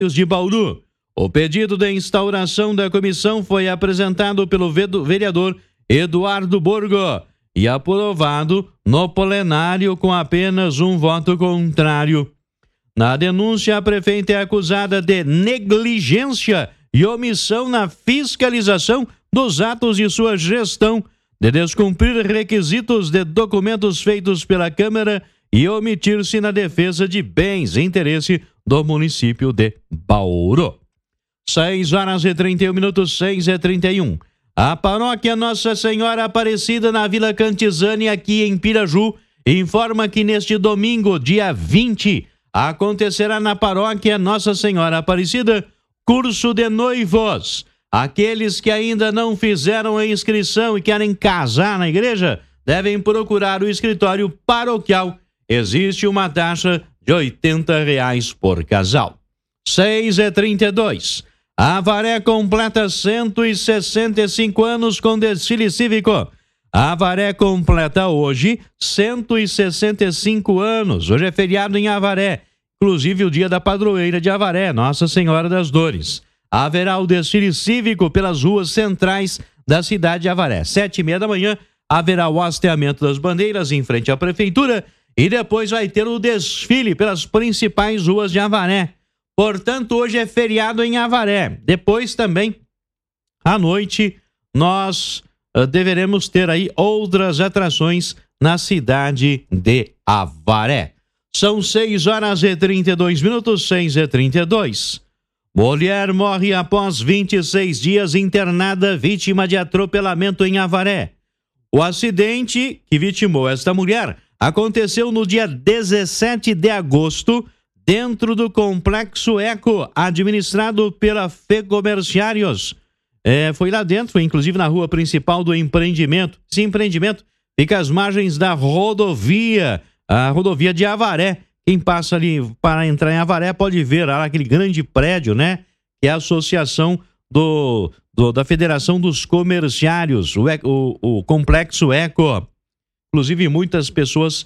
de Bauru. O pedido de instauração da comissão foi apresentado pelo vereador Eduardo Borgo e aprovado no plenário com apenas um voto contrário. Na denúncia, a prefeita é acusada de negligência e omissão na fiscalização dos atos de sua gestão, de descumprir requisitos de documentos feitos pela Câmara e omitir-se na defesa de bens e interesse do município de Bauru. 6h31, 6h31. A paróquia Nossa Senhora Aparecida na Vila Cantizane, aqui em Piraju, informa que neste domingo, dia 20, acontecerá na paróquia Nossa Senhora Aparecida curso de noivos. Aqueles que ainda não fizeram a inscrição e querem casar na igreja devem procurar o escritório paroquial. Existe uma taxa de R$80 por casal. 6h32. Avaré completa 165 anos com desfile cívico. Avaré completa hoje 165 anos. Hoje é feriado em Avaré, inclusive o dia da padroeira de Avaré, Nossa Senhora das Dores. Haverá o desfile cívico pelas ruas centrais da cidade de Avaré. 7h30 da manhã haverá o hasteamento das bandeiras em frente à prefeitura e depois vai ter o desfile pelas principais ruas de Avaré. Portanto, hoje é feriado em Avaré. Depois também, à noite, nós deveremos ter aí outras atrações na cidade de Avaré. São 6h32, 6h32. Mulher morre após 26 dias internada, vítima de atropelamento em Avaré. O acidente que vitimou esta mulher aconteceu no dia 17 de agosto, dentro do Complexo Eco, administrado pela Fecomerciários. Foi lá dentro, inclusive na rua principal do empreendimento. Esse empreendimento fica às margens da rodovia, a rodovia de Avaré. Quem passa ali para entrar em Avaré pode ver lá aquele grande prédio, né? Que é a associação da Federação dos Comerciários, o Complexo Eco. Inclusive, muitas pessoas,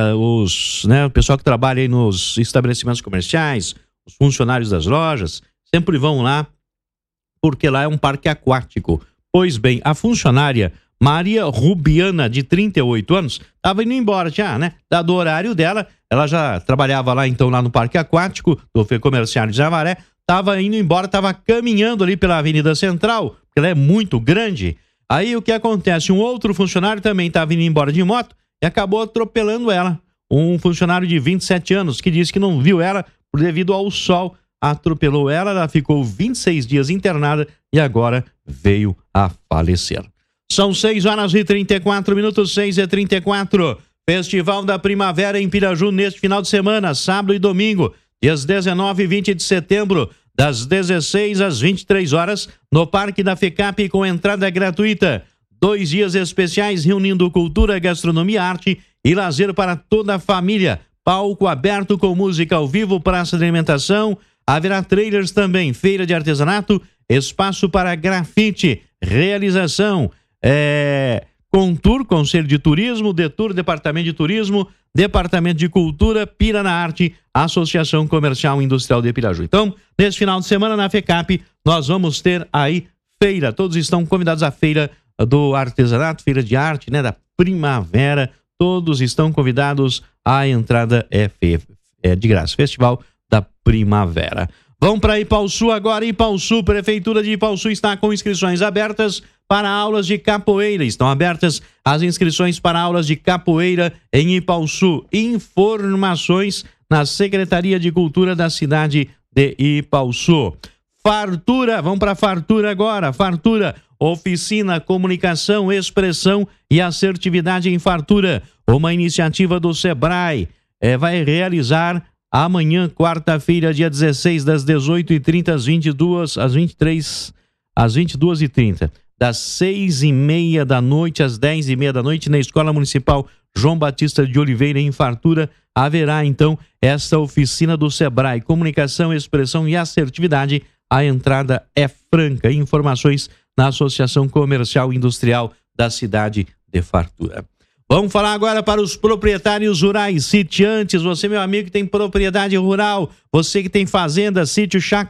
o pessoal que trabalha aí nos estabelecimentos comerciais, os funcionários das lojas, sempre vão lá, porque lá é um parque aquático. Pois bem, a funcionária Maria Rubiana, de 38 anos, estava indo embora já, né? Dado o horário dela, ela já trabalhava lá, então, lá no Parque Aquático do Fecomerciários de Avaré, estava indo embora, estava caminhando ali pela Avenida Central, porque ela é muito grande. Aí o que acontece? Um outro funcionário também estava indo embora de moto e acabou atropelando ela. Um funcionário de 27 anos que disse que não viu ela devido ao sol. Atropelou ela ficou 26 dias internada e agora veio a falecer. São 6h34, 6h34. Festival da Primavera em Piraju neste final de semana, sábado e domingo, dias 19 e 20 de setembro, das 16 às 23 horas, no Parque da FECAP com entrada gratuita. 2 dias especiais reunindo cultura, gastronomia, arte e lazer para toda a família. Palco aberto com música ao vivo, praça de alimentação. Haverá trailers também, feira de artesanato, espaço para grafite, realização, Contur, Conselho de Turismo, Detur, Departamento de Turismo, Departamento de Cultura, Pira na Arte, Associação Comercial e Industrial de Piraju. Então, nesse final de semana na FECAP, nós vamos ter aí feira. Todos estão convidados à feira do artesanato, feira de arte, né, da primavera. Todos estão convidados. A entrada é de graça. Festival da Primavera. Vamos para Ipauçu agora. Ipauçu, Prefeitura de Ipauçu está com inscrições abertas para aulas de capoeira. Estão abertas as inscrições para aulas de capoeira em Ipauçu. Informações na Secretaria de Cultura da cidade de Ipauçu. Fartura, vamos para Fartura agora. Fartura, oficina, comunicação, expressão e assertividade em Fartura. Uma iniciativa do Sebrae. Vai realizar amanhã, quarta-feira, dia 16, das 18h30 às 22h30. Das 6h30 da noite às 10h30 da noite, na Escola Municipal João Batista de Oliveira, em Fartura, haverá então esta oficina do Sebrae, comunicação, expressão e assertividade. A entrada é franca. Informações na Associação Comercial e Industrial da cidade de Fartura. Vamos falar agora para os proprietários rurais, sitiantes, você, meu amigo, que tem propriedade rural, você que tem fazenda, sítio, chácara,